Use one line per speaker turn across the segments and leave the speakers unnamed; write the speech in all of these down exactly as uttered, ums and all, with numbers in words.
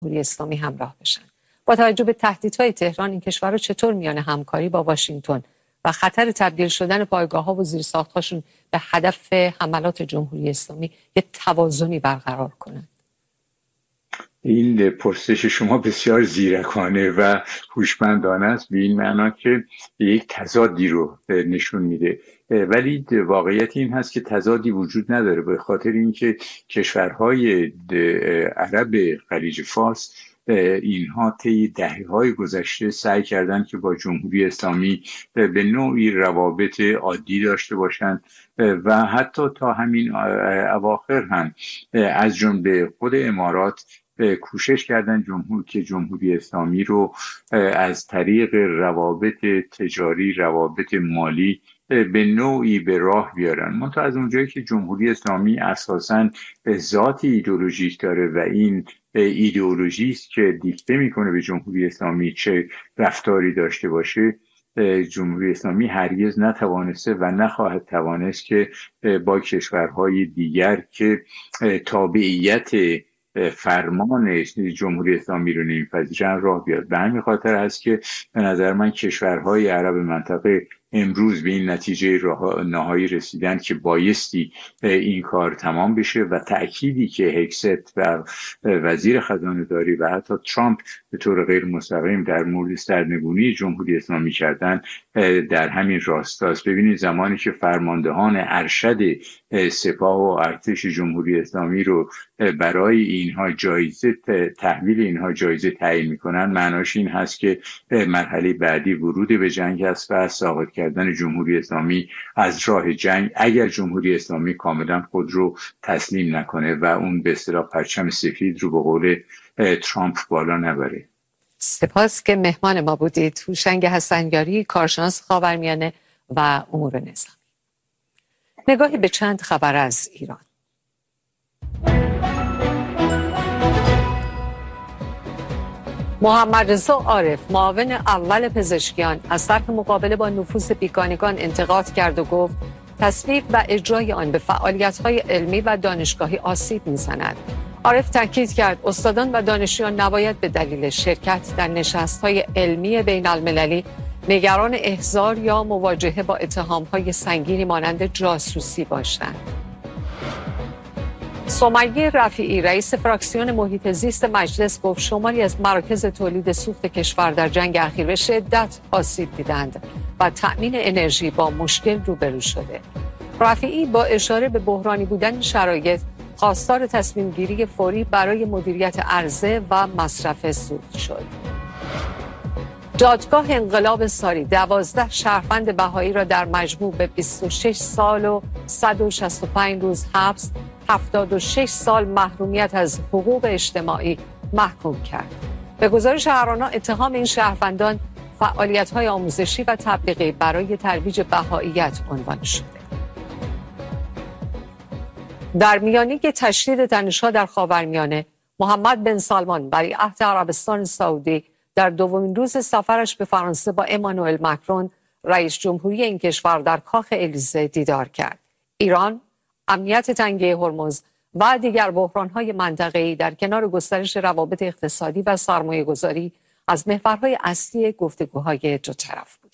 جمهوری اسلامی همراه بشن. با توجه به تهدیدهای تهران، این کشورها چطور میان همکاری با واشنگتن و خطر تبدیل شدن پایگاه‌ها و زیرساخت‌هاشون به هدف حملات جمهوری اسلامی یک توازنی برقرار کنند؟
این پرسش شما بسیار زیرکانه و هوشمندانه است، به این معنا که یک تضادی رو نشون میده، ولی واقعیت این هست که تضادی وجود نداره، به خاطر اینکه کشورهای عرب خلیج فارس اینها طی دهه‌های گذشته سعی کردند که با جمهوری اسلامی به نوعی روابط عادی داشته باشند و حتی تا همین اواخر هم از جمله خود امارات کوشش کردن جمهور که جمهوری اسلامی رو از طریق روابط تجاری، روابط مالی به نوعی به راه بیارن. منتها از اونجایی که جمهوری اسلامی اساساً ذات ایدئولوژیک داره و این ایدئولوژی است که دیکته میکنه به جمهوری اسلامی چه رفتاری داشته باشه، جمهوری اسلامی هرگز نتوانسته و نخواهد توانست که با کشورهای دیگر که تابعیت فرمان جمهوری اسلامی رو نمیپذیرن راه بیاد. به همین خاطر است که به نظر من کشورهای عرب منطقه امروز به این نتیجه نهایی رسیدن که بایستی این کار تمام بشه و تأکیدی که هکست و وزیر خزانه داری و حتی ترامپ به طور غیر مستقیم در مورد سرنگونی جمهوری اسلامی کردن در همین راستاست. ببینید زمانی که فرماندهان ارشد سپاه و ارتش جمهوری اسلامی رو برای اینها جایزه تحویل اینها جایزه تعیین میکنن، معناش این هست که مرحله بعدی ورود به جنگ است و ساقط کردن جمهوری اسلامی از راه جنگ، اگر جمهوری اسلامی کاملا خود رو تسلیم نکنه و اون به اصطلاح پرچم سفید رو به قول ترامپ بالا نبره.
سپاس که مهمان ما بودید. هوشنگ حسنیاری، کارشناس خاورمیانه و امور نظامی. نگاهی به چند خبر از ایران. محمد رضا عارف، معاون اول پزشکیان، از طرح مقابله با نفوذ بیگانگان انتقاد کرد و گفت تصویب و اجرای آن به فعالیت‌های علمی و دانشگاهی آسیب می‌زند. عارف تاکید کرد استادان و دانشجویان نباید به دلیل شرکت در نشست‌های علمی بین‌المللی نگران احضار یا مواجهه با اتهام‌های سنگینی مانند جاسوسی باشند. سمیه رفیعی، رئیس فراکسیون محیط زیست مجلس، گفت شماری از مراکز تولید سوخت کشور در جنگ اخیر به شدت آسیب دیدند و تأمین انرژی با مشکل روبرو شده. رفیعی با اشاره به بحرانی بودن شرایط خواستار تصمیم گیری فوری برای مدیریت عرضه و مصرف سوخت شد. دادگاه انقلاب ساری دوازده شهروند بهایی را در مجموع به بیست و شش سال و صد و شصت و پنج روز حبس، هفتاد و شش سال محرومیت از حقوق اجتماعی محکوم کرد. به گزارش هرانا اتهام این شهروندان فعالیت‌های آموزشی و تبلیغی برای ترویج بهاییت عنوان شده. در میانه تشدید تنش‌ها در خاورمیانه، محمد بن سلمان ولیعهد عربستان سعودی در دومین روز سفرش به فرانسه با امانوئل مکرون، رئیس جمهوری این کشور، در کاخ الیزه دیدار کرد. ایران، امنیت تنگه هرمز و دیگر بحران‌های منطقه‌ای در کنار گسترش روابط اقتصادی و سرمایه‌گذاری از محورهای اصلی گفتگوهای دو طرف بوده.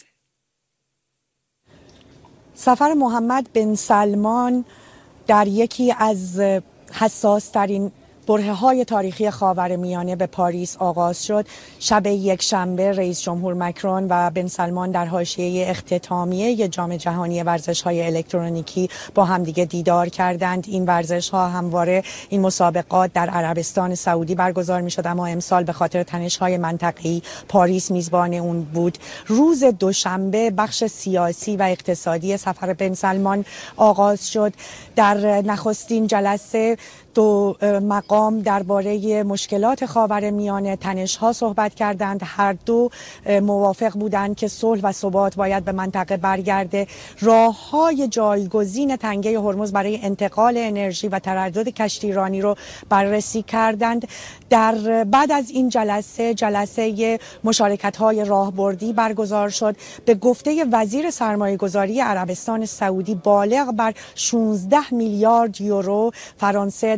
سفر محمد بن سلمان در یکی از حساس‌ترین برهه‌های تاریخی خاورمیانه به پاریس آغاز شد. شب یک شنبه رئیس جمهور مکرون و بن سلمان در حاشیه اختتامیه جام جهانی ورزش‌های الکترونیکی با همدیگه دیدار کردند. این ورزش‌ها همواره، این مسابقات در عربستان سعودی برگزار می‌شد، اما امسال به خاطر تنش‌های منطقه‌ای پاریس میزبان اون بود. روز دوشنبه بخش سیاسی و اقتصادی سفر بن سلمان آغاز شد. در نخستین جلسه دو مقام درباره مشکلات خاورمیانه، تنش‌ها صحبت کردند. هر دو موافق بودند که صلح و ثبات باید به منطقه برگرده. راه‌های جایگزین تنگه هرمز برای انتقال انرژی و تردد کشتیرانی رو بررسی کردند. در بعد از این جلسه جلسه مشارکت‌های راهبردی برگزار شد. به گفته وزیر سرمایه‌گذاری عربستان سعودی، بالغ بر شانزده میلیارد یورو فرانسه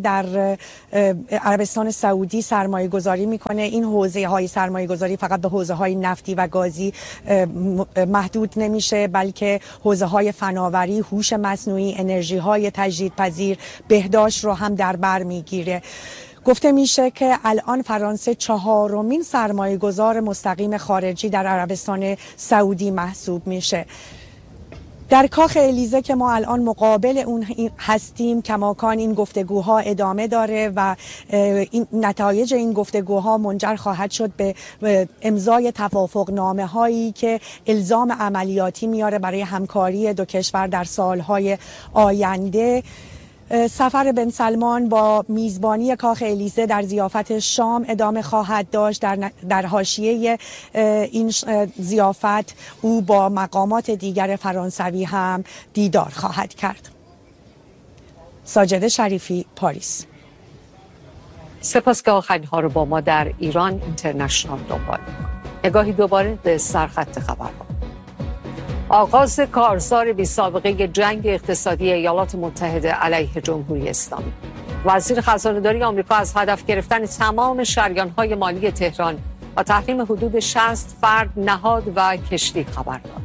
در عربستان سعودی سرمایه گذاری میکنه. این حوزه های سرمایه گذاری فقط به حوزه های نفتی و گازی محدود نمیشه، بلکه حوزه های فناوری، هوش مصنوعی، انرژی های تجدیدپذیر، بهداشت رو هم در بر میگیره. گفته میشه که الان فرانسه چهارمین سرمایه گذار مستقیم خارجی در عربستان سعودی محسوب میشه. در کاخ الیزه که ما الان مقابل اون هستیم، کماکان این گفتگوها ادامه داره و این نتایج این گفتگوها منجر خواهد شد به امضای توافق نامه هایی که الزام عملیاتی میاره برای همکاری دو کشور در سالهای آینده. سفر بن سلمان با میزبانی کاخ الیزه در ضیافت شام ادامه خواهد داشت. در در حاشیه این ضیافت او با مقامات دیگر فرانسوی هم دیدار خواهد کرد. ساجده شریفی، پاریس.
سپاس که آخرین ها رو با ما در ایران اینترنشنال دنبال می‌کنید. نگاهی دوباره به سرخط خبرها. آغاز کارزار بی سابقه جنگ اقتصادی ایالات متحده علیه جمهوری اسلامی. وزیر خزانه‌داری آمریکا از هدف گرفتن تمام شریان‌های مالی تهران و تحریم حدود شصت فرد، نهاد و کشتی خبر داد.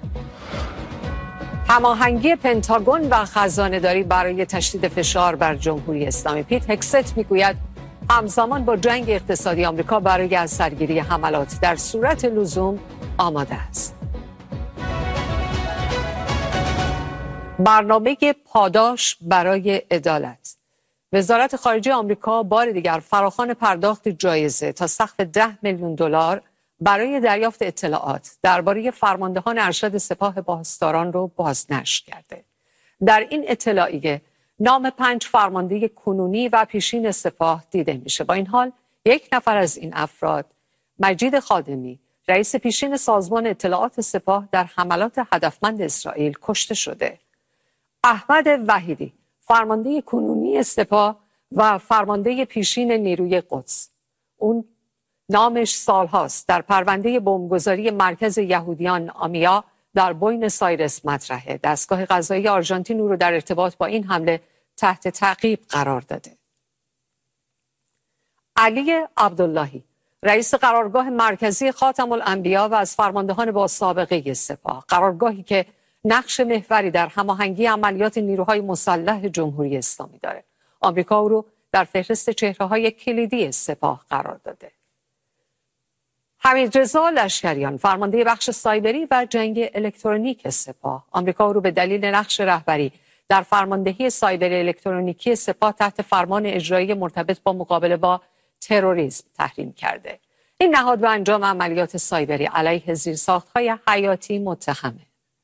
هماهنگی پنتاگون و خزانه‌داری برای تشدید فشار بر جمهوری اسلامی. پیت هکست میگوید همزمان با جنگ اقتصادی آمریکا برای از سرگیری حملات در صورت لزوم آماده است. برنامه پاداش برای عدالت. وزارت خارجه آمریکا بار دیگر فراخوان پرداخت جایزه تا سقف ده میلیون دلار برای دریافت اطلاعات درباره فرماندهان ارشد سپاه پاسداران رو بازنشر کرده. در این اطلاعیه نام پنج فرمانده کنونی و پیشین سپاه دیده میشه. با این حال یک نفر از این افراد، مجید خادمی، رئیس پیشین سازمان اطلاعات سپاه، در حملات هدفمند اسرائیل کشته شده. احمد وحیدی، فرمانده کنونی سپاه و فرمانده پیشین نیروی قدس، اون نامش سالهاست در پرونده بمبگذاری مرکز یهودیان آمیا در بوینس آیرس مطرحه. دستگاه قضایی آرژانتین او رو در ارتباط با این حمله تحت تعقیب قرار داده. علی عبداللهی، رئیس قرارگاه مرکزی خاتم الانبیا و از فرماندهان با سابقه سپاه، قرارگاهی که نقش محوری در هماهنگی عملیات نیروهای مسلح جمهوری اسلامی داره. آمریکا او رو در فهرست چهره‌های کلیدی سپاه قرار داده. حمیدرضا لشکریان، فرمانده بخش سایبری و جنگ الکترونیک سپاه، آمریکا او رو به دلیل نقش رهبری در فرماندهی سایبری الکترونیکی سپاه تحت فرمان اجرایی مرتبط با مقابله با تروریسم تحریم کرده. این نهاد به انجام عملیات سایبری علیه زیرساخت‌های حیاتی متهمه.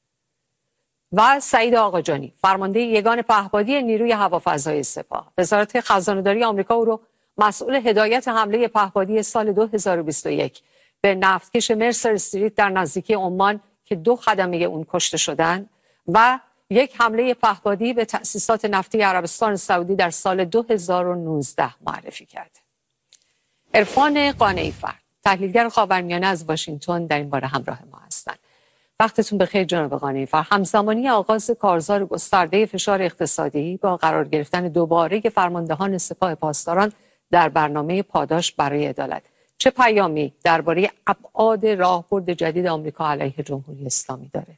و سعید آقاجانی، فرمانده یگان پهپادی نیروی هوافضای سپاه، وزارت خزانه‌داری آمریکا او رو مسئول هدایت حمله پهپادی سال دو هزار و بیست و یک به نفتکش مرسر استریت در نزدیکی عمان که دو خدمه اون کشته شدند و یک حمله پهپادی به تأسیسات نفتی عربستان سعودی در سال دو هزار و نوزده معرفی کرده. عرفان قانعی فرد، تحلیلگر خاورمیانه از واشنگتن، در این باره همراه ما هستند. وقتتون بخیر جناب قانعی فرد. همزمانی آغاز کارزار گسترده فشار اقتصادی با قرار گرفتن دوباره فرماندهان سپاه پاسداران در برنامه پاداش برای عدالت، چه پیامی درباره ابعاد راهبرد جدید آمریکا علیه جمهوری اسلامی داره؟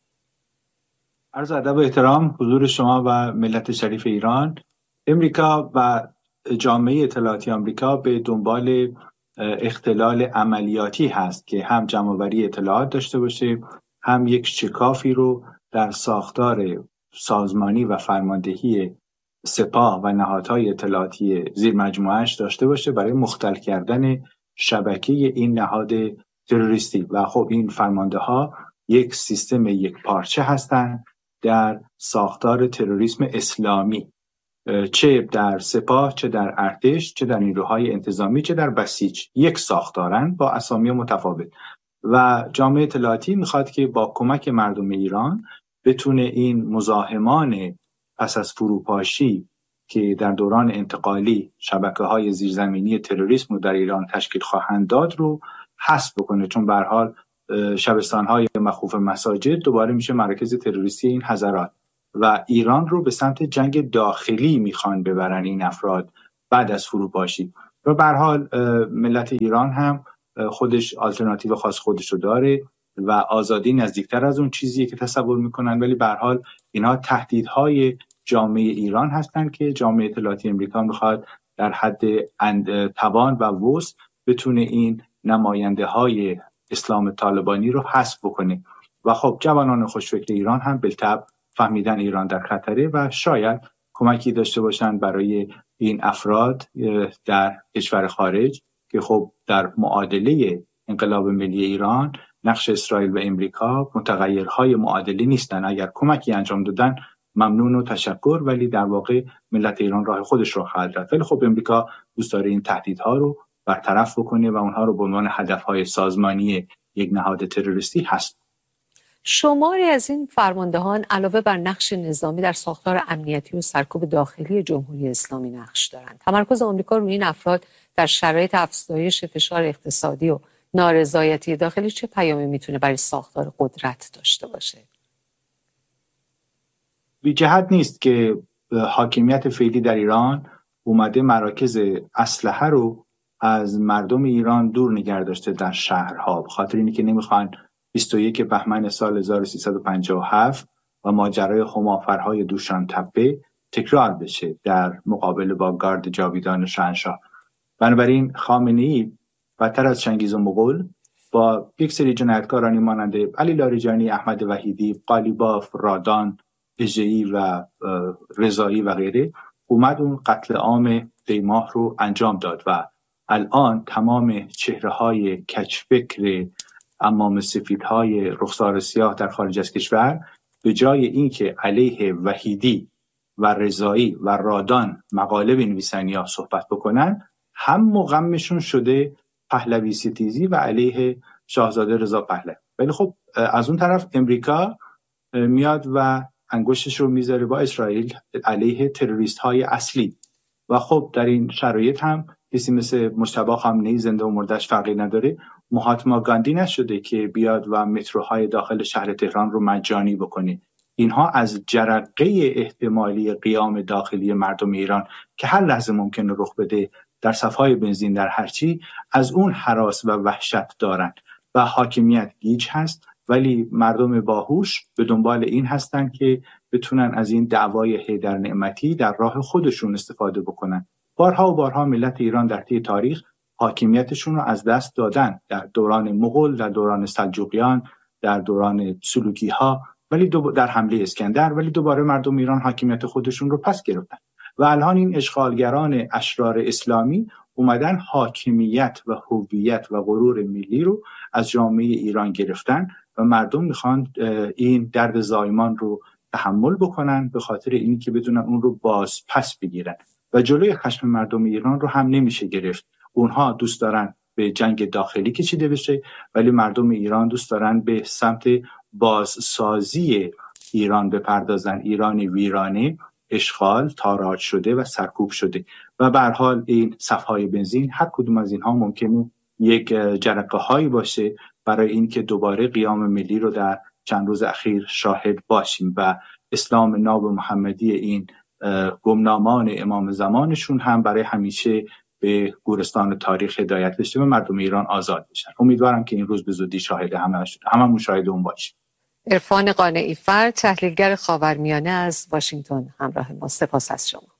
عرض ادب و احترام حضور شما و ملت شریف ایران. امریکا و جامعه اطلاعاتی آمریکا به دنبال اختلال عملیاتی هست که هم جمع‌آوری اطلاعات داشته باشه، هم یک شکافی رو در ساختار سازمانی و فرماندهی سپاه و نهادهای اطلاعاتی زیر مجموعه‌اش داشته باشه برای مختل کردن شبکه این نهاد تروریستی. و خب این فرمانده ها یک سیستم یک پارچه هستند در ساختار تروریسم اسلامی، چه در سپاه، چه در ارتش، چه در نیروهای انتظامی، چه در بسیج، یک ساختارن با اسامی متفاوت. و جامعه اطلاعاتی میخواد که با کمک مردم ایران بتونه این مزاحمان پس از فروپاشی که در دوران انتقالی شبکه‌های زیرزمینی تروریسم رو در ایران تشکیل خواهند داد رو حذف بکنه، چون به هر حال شبستان‌های مخوف مساجد دوباره میشه مراکز تروریستی این حضرات. و ایران رو به سمت جنگ داخلی میخوان ببرن این افراد بعد از فروپاشی. و به هر حال ملت ایران هم خودش آلترناتیو خاص خودش رو داره و آزادی نزدیکتر از اون چیزیه که تصور میکنن، ولی به هر حال اینها تهدیدهای جامعه ایران هستن که جامعه اطلاعاتی امریکا میخواد در حد توان و وسع بتونه این نماینده های اسلام طالبانی رو حذف بکنه. و خب جوانان خوشفکر ایران هم بالطبع فهمیدن ایران در خطره و شاید کمکی داشته باشن برای این افراد در کشور خارج که خب در معادله انقلاب ملی ایران نقش اسرائیل و امریکا متغیرهای معادله نیستن. اگر کمکی انجام دادن ممنون و تشکر، ولی در واقع ملت ایران راه خودش رو خواهد رفت. ولی خب امریکا دوست داره این تهدیدها رو برطرف بکنه و اونها رو به عنوان هدفهای سازمانی یک نهاد تروریستی هست.
شماری از این فرماندهان علاوه بر نقش نظامی در ساختار امنیتی و سرکوب داخلی جمهوری اسلامی نقش دارند. تمرکز آمریکا روی این افراد در شرایط افزایش فشار اقتصادی و نارضایتی داخلی چه پیامی میتونه برای ساختار قدرت داشته باشه؟
بی جهت نیست که حاکمیت فعلی در ایران اومده مراکز اسلحه رو از مردم ایران دور نگه داشته در شهرها، به خاطر اینکه نمیخوان بیست و یک بهمن سال هزار و سیصد و پنجاه و هفت و ماجرای خمافرهای دوشان تپه تکرار بشه در مقابله با گارد جاویدان شاهنشاه. بنابراین خامنه‌ای بدتر از چنگیز و مغول با یک سری جنایتکارانی مانند علی لاریجانی، احمد وحیدی، قالیباف، رادان، اژه‌ای و رضایی و غیره اومد اون قتل عام دیماه رو انجام داد و الان تمام چهره‌های کج‌فکر عمام سفیدهای رخسار سیاه در خارج از کشور به جای اینکه علیه وحیدی و رضایی و رادان مقاله بنویسن یا صحبت بکنن، هم مغمشون شده پهلوی ستیزی و علیه شاهزاده رضا پهلوی. ولی خب از اون طرف امریکا میاد و انگشتش رو میذاره با اسرائیل علیه تروریست های اصلی. و خب در این شرایط هم کسی مثل مجتبی خامنه‌ای زنده و مردش فرقی نداره. مهاتما گاندی نشده که بیاد و متروهای داخل شهر تهران رو مجانی بکنه. اینها از جرقه احتمالی قیام داخلی مردم ایران که هر لحظه ممکنه رخ بده در صفهای بنزین در هرچی، از اون هراس و وحشت دارن و حاکمیت گیج هست، ولی مردم باهوش به دنبال این هستن که بتونن از این دعوای حیدر نعمتی در راه خودشون استفاده بکنن. بارها و بارها ملت ایران در طی تاریخ حاکمیتشون رو از دست دادن، در دوران مغول، در دوران سلجوقیان، در دوران سلوکی ها، ولی دو در حمله اسکندر، ولی دوباره مردم ایران حاکمیت خودشون رو پس گرفتن و الان این اشغالگران اشرار اسلامی اومدن حاکمیت و هویت و غرور ملی رو از جامعه ایران گرفتن و مردم میخوان این درد زایمان رو تحمل بکنن به خاطر اینی که بدونن اون رو باز پس بگیرن و جلوی خشم مردم ایران رو هم نمیشه گرفت. اونها دوست دارن به جنگ داخلی کشیده بشه، ولی مردم ایران دوست دارن به سمت بازسازی ایران بپردازن. ایرانی ویرانه، اشغال، تاراج شده و سرکوب شده و به هر حال این صفهای بنزین هر کدوم از اینها ممکنه یک جرقه هایی باشه برای اینکه دوباره قیام ملی رو در چند روز اخیر شاهد باشیم و اسلام ناب محمدی این گمنامان امام زمانشون هم برای همیشه به گورستان تاریخ هدایت بشه و مردم ایران آزاد بشن. امیدوارم که این روز به زودی شاهد همه هممون شاهد اون باشیم.
عرفان قانعی فرد، تحلیلگر خاورمیانه از واشنگتن همراه ما. سپاس از شما.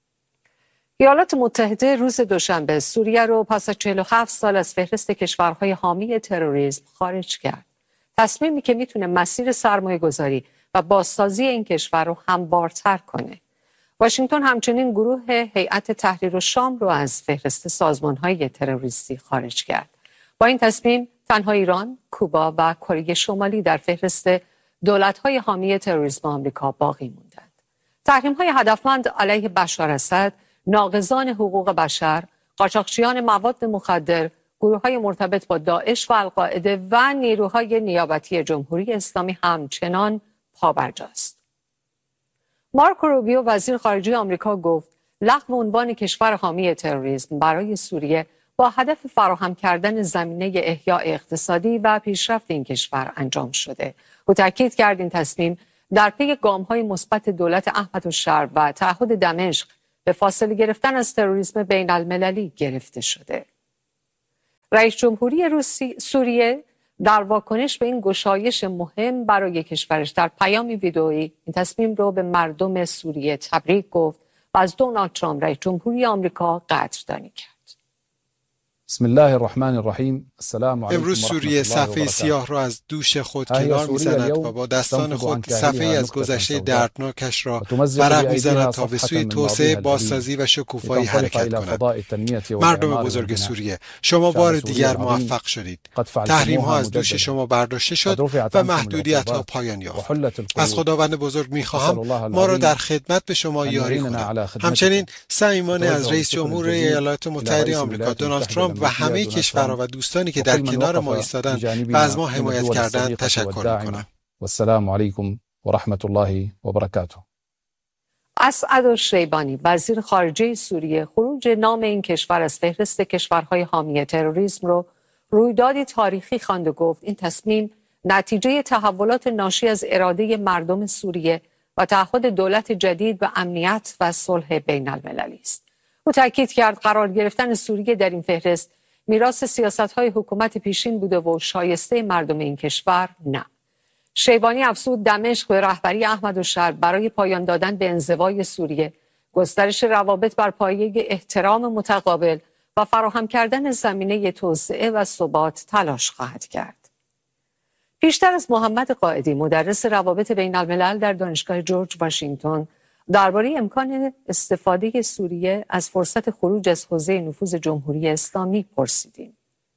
ایالات متحده روز دوشنبه سوریه رو پس از چهل و هفت سال از فهرست کشورهای حامی تروریسم خارج کرد. تصمیمی که میتونه مسیر سرمایه گذاری و بازسازی این کشور رو هموارتر کنه. واشنگتن همچنین گروه هیئت تحریر الشام رو از فهرست سازمان‌های تروریستی خارج کرد. با این تصمیم تنها ایران، کوبا و کره شمالی در فهرست دولت‌های حامی تروریسم آمریکا باقی موندند. تحریم‌های هدفمند علیه بشار اسد، ناقضان حقوق بشر، قاچاقچیان مواد مخدر، گروه‌های مرتبط با داعش و القاعده و نیروهای نیابتی جمهوری اسلامی همچنان پابرجاست. مارکو روبیو وزیر خارجه آمریکا گفت لغو عنوان کشور حامی تروریسم برای سوریه با هدف فراهم کردن زمینه احیاء اقتصادی و پیشرفت این کشور انجام شده. او تاکید کرد این تصمیم در پی گام‌های مثبت دولت احمدالشر و تعهد دمشق به فاصله گرفتن از تروریسم بین المللی گرفته شده. رئیس جمهوری روسی سوریه در واکنش به این گشایش مهم برای کشورش در پیامی ویدئویی این تصمیم رو به مردم سوریه تبریک گفت و از دونالد ترامپ رئیس جمهوری آمریکا قدردانی کرد.
بسم الله الرحمن الرحیم. السلام علیکم.
امروز سوریه صفحه سیاه را از دوش خود کنار می‌زند و با دستان خود صفحه از گذشته دردناکش را ورق می‌زند تا به سوی توسعه، بازسازی و شکوفایی حرکت کند. مردم بزرگ سوریه، شما بار دیگر موفق شدید. تحریم‌ها از دوش شما برداشته شد و محدودیت‌ها پایان یافت. از خداوند بزرگ می‌خواهم ما را در خدمت به شما یاری کند. همچنین صمیمانه از رئیس جمهور ایالات متحده آمریکا دونالد ترامپ و همه کشورها و دوستانی که در کنار ما ایستادند و از ما حمایت کردند تشکر می‌کنم.
و السلام علیکم و رحمت الله و برکاته.
اسعدالشیبانی وزیر خارجه سوریه خروج نام این کشور از فهرست کشورهای حامی تروریسم رو رویدادی تاریخی خواند و گفت این تصمیم نتیجه تحولات ناشی از اراده مردم سوریه و تعهد دولت جدید به امنیت و صلح بین المللی است. او تاکید کرد قرار گرفتن سوریه در این فهرست میراث سیاست‌های حکومت پیشین بوده و شایسته مردم این کشور نه. شیبانی افزود دمشق به رهبری احمدالشر برای پایان دادن به انزوای سوریه، گسترش روابط بر پایه احترام متقابل و فراهم کردن زمینه توسعه و ثبات تلاش خواهد کرد. پیشتر از محمد قائدی مدرس روابط بین الملل در دانشگاه جورج واشنگتن درباره امکان استفاده سوریه از فرصت خروج از حوزه نفوذ جمهوری اسلامی پرسیدیم.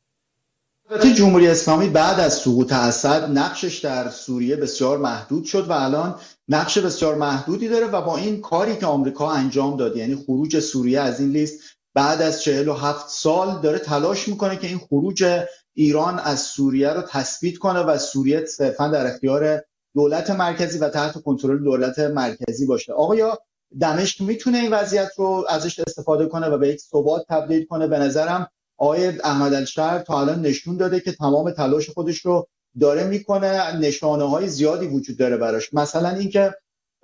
البته جمهوری اسلامی بعد از سقوط اسد نقشش در سوریه بسیار محدود شد و الان نقش بسیار محدودی داره و با این کاری که آمریکا انجام داد، یعنی خروج سوریه از این لیست بعد از چهل و هفت سال، داره تلاش میکنه که این خروج ایران از سوریه رو تثبیت کنه و سوریه صرفا در اختیار دولت مرکزی و تحت کنترل دولت مرکزی باشه. آقا دمشق میتونه این وضعیت رو ازش استفاده کنه و به یک ثبات تبدیل کنه. به نظرم آقای احمدالشر تا الان نشون داده که تمام تلاش خودش رو داره میکنه. نشانه های زیادی وجود داره براش، مثلا اینکه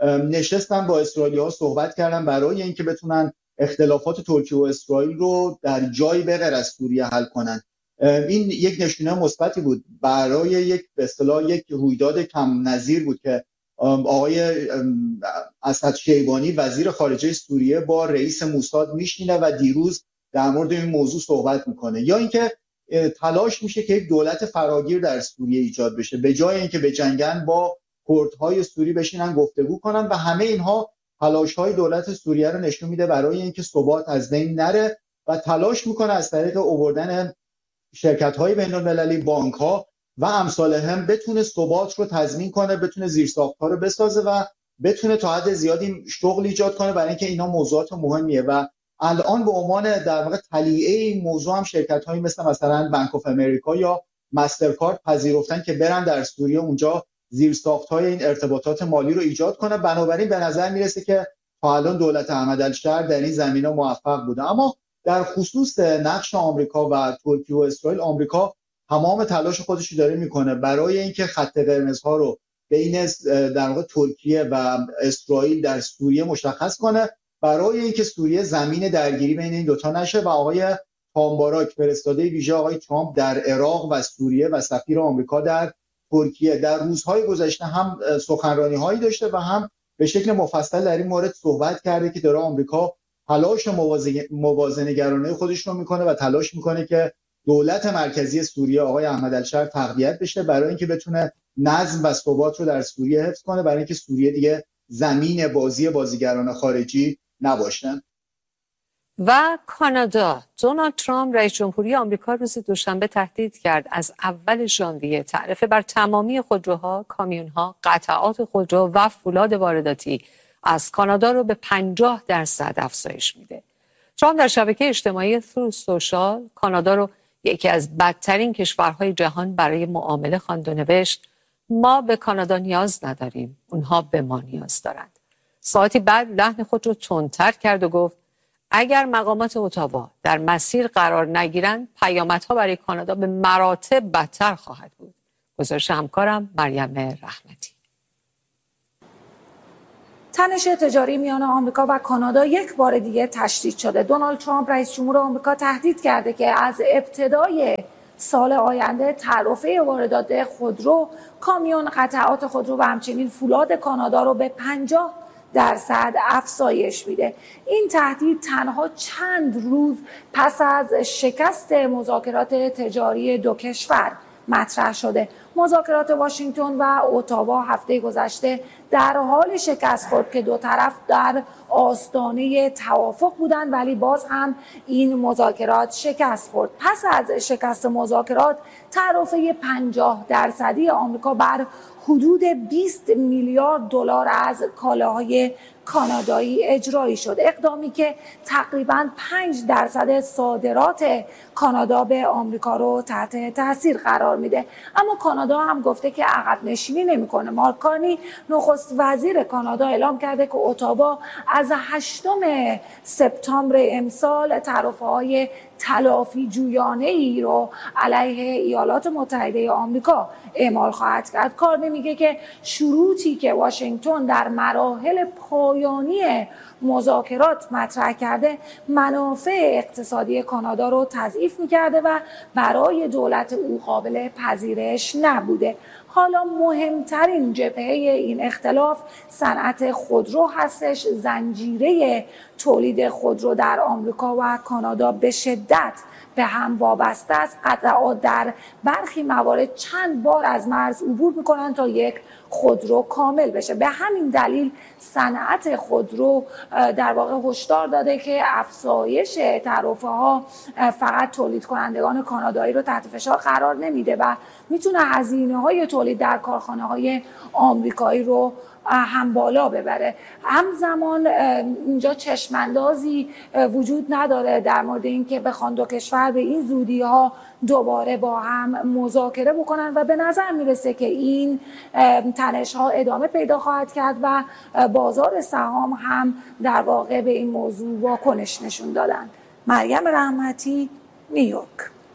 نشستن با اسرائیلی ها صحبت کردن برای اینکه بتونن اختلافات ترکیه و اسرائیل رو در جایی به غیر از سوریه حل کنن. این یک نشونه مثبتی بود برای یک به اصطلاح یک رویداد کم نظیر بود که آقای اسد شیبانی وزیر خارجه سوریه با رئیس موساد میشینه و دیروز در مورد این موضوع صحبت میکنه. یا اینکه تلاش میشه که یک دولت فراگیر در سوریه ایجاد بشه، به جای اینکه به جنگن با کردهای سوری بشینن گفتگو کنن و همه اینها تلاش‌های دولت سوریه رو نشون میده برای اینکه ثبات از بین نره و تلاش میکنه از طریق آوردن شرکت‌های بین‌المللی، بانک‌ها و امثال هم بتونه ثبات رو تضمین کنه، بتونه زیرساخت‌ها رو بسازه و بتونه تا حد زیادی شغل ایجاد کنه، برای اینکه اینا موضوعات مهمیه و الان به عنوان در واقع تلیعه این موضوع هم شرکت‌هایی مثل مثلا بانک آف امریکا یا مسترکارد پذیرفتن که برن در سوریه اونجا زیرساخت‌های این ارتباطات مالی رو ایجاد کنه. بنابراین به نظر میرسه که تا الان دولت احمدالشر در این زمینه موفق بوده. اما در خصوص نقش آمریکا و ترکیه و اسرائیل، آمریکا تمام تلاش خودش رو داره میکنه برای اینکه خط قرمزها رو بین در واقع ترکیه و اسرائیل در سوریه مشخص کنه، برای اینکه سوریه زمین درگیری بین این دوتا نشه. و آقای تامباراک، فرستاده ویژه آقای ترامپ در عراق و سوریه و سفیر آمریکا در ترکیه، در روزهای گذشته هم سخنرانی‌هایی داشته و هم به شکل مفصل در این مورد صحبت کرده که داره آمریکا تلاش موازنه‌گرانه خودش رو میکنه و تلاش میکنه که دولت مرکزی سوریه آقای احمدالشر تقویت بشه برای اینکه بتونه نظم و ثبات رو در سوریه حفظ کنه، برای اینکه سوریه دیگه زمین بازی بازیگران خارجی نباشن.
و کانادا، دونالد ترامپ رئیس جمهوری آمریکا روز دوشنبه تهدید کرد از اول ژانویه تعرفه بر تمامی خودروها، کامیونها، قطعات خودرو و فولاد وارداتی از کانادا رو به پنجاه درصد افزایش میده. ترامپ در شبکه اجتماعی ترو سوشال کانادا رو یکی از بدترین کشورهای جهان برای معامله خواند و نوشت ما به کانادا نیاز نداریم، اونها به ما نیاز دارند. ساعتی بعد لحن خود رو تندتر کرد و گفت اگر مقامات اتاوا در مسیر قرار نگیرند پیامدها برای کانادا به مراتب بدتر خواهد بود. گزارش همکارم مریم رحمتی.
تنش تجاری میان آمریکا و کانادا یک بار دیگه تشدید شده. دونالد ترامپ رئیس جمهور آمریکا تهدید کرده که از ابتدای سال آینده تعرفه واردات خودرو، کامیون، قطعات خودرو و همچنین فولاد کانادا رو به پنجاه درصد افزایش میده. این تهدید تنها چند روز پس از شکست مذاکرات تجاری دو کشور مطرح شده. مذاکرات واشنگتن و اتاوا هفته گذشته در حال شکست خورد که دو طرف در آستانه توافق بودند، ولی باز هم این مذاکرات شکست خورد. پس از شکست مذاکرات تعرفه پنجاه درصدی آمریکا بر حدود بیست میلیارد دلار از کالاهای کانادایی اجرایی شد، اقدامی که تقریباً پنج درصد صادرات کانادا به آمریکا رو تحت تاثیر قرار میده. اما کانادا هم گفته که عقب نشینی نمیکنه. مارک کارنی نخست وزیر کانادا اعلام کرده که اتاوا از هشتم سپتامبر امسال تعرفه‌های تلافی جویانه ای رو علیه ایالات متحده آمریکا اعمال خواهد کرد. کارنی میگه که شروطی که واشنگتن در مراحل پایانی مذاکرات مطرح کرده منافع اقتصادی کانادا رو تضعیف میکرده و برای دولت او قابل پذیرش نبوده. حالا مهمترین جبهه این اختلاف صنعت خودرو هستش. زنجیره تولید خودرو در آمریکا و کانادا به شدت به هم وابسته است. قطعات در برخی موارد چند بار از مرز عبور میکنن تا یک خودرو کامل بشه. به همین دلیل صنعت خودرو در واقع هشدار داده که افزایش تعرفه ها فقط تولید کنندگان کانادایی رو تحت فشار قرار نمیده و میتونه هزینه های تولید در کارخانه های آمریکایی رو هم بالا ببره. همزمان اینجا چشماندازی وجود نداره در مورد اینکه بخوان دو کشور به این زودی ها دوباره با هم مذاکره بکنن و به نظر میرسه که این تنش ها ادامه پیدا خواهد کرد و بازار سهام هم در واقع به این موضوع واکنش نشون دادن. مریم رحمتی، نیویورک.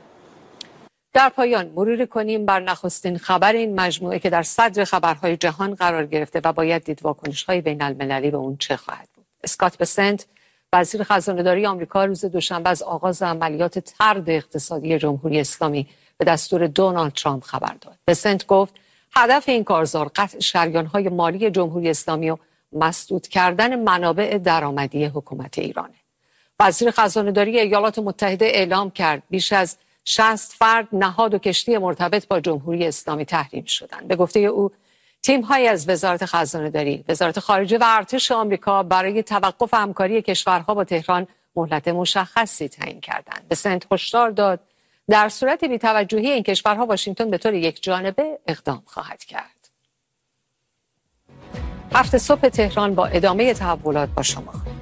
در پایان مرور کنیم بر نخستین خبر این مجموعه که در صدر خبرهای جهان قرار گرفته و باید دید واکنش‌های بین المللی به اون چه خواهد بود. اسکات بسنت، وزیر خزانه‌داری آمریکا، روز دوشنبه از آغاز عملیات طرد اقتصادی جمهوری اسلامی به دستور دونالد ترامپ خبر داد. بسنت گفت هدف این کارزار قطع شریان‌های مالی جمهوری اسلامی و مسدود کردن منابع درآمدی حکومت ایرانه. وزیر خزانه‌داری ایالات متحده اعلام کرد بیش از شصت فرد، نهاد و کشتی مرتبط با جمهوری اسلامی تحریم شدند. به گفته او تیم‌هایی از وزارت خزانه‌داری، وزارت خارجه و ارتش آمریکا برای توقف همکاری کشورها با تهران مهلت مشخصی تعیین کردند. بسنت هشدار داد در صورت بی‌توجهی این کشورها واشنگتن به طور یکجانبه اقدام خواهد کرد. هفت صبح تهران با ادامه تحولات با شما.